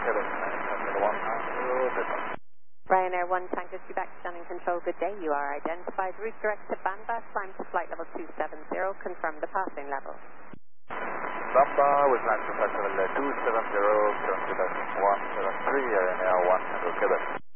Quebec, 190, Ryanair 1 Tango 2 back to Stunning Control, good day. You are identified. Route direct to Bamba, climb to flight level 270, confirm the passing level. Bamba, we climb to flight level 270, current departing 173, Ryanair 1 Tango Quebec.